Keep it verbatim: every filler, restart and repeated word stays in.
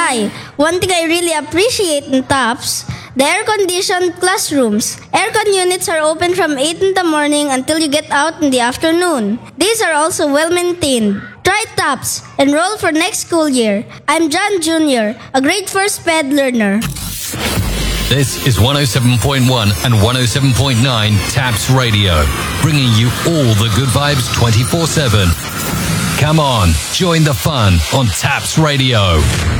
Hi, one thing I really appreciate in TAPS, the air-conditioned classrooms. Aircon units are open from eight in the morning until you get out in the afternoon. These are also well-maintained. Try TAPS. Enroll for next school year. I'm John Junior, a grade four SPED learner. This is one oh seven point one and one oh seven point nine TAPS Radio, bringing you all the good vibes twenty-four seven. Come on, join the fun on TAPS Radio.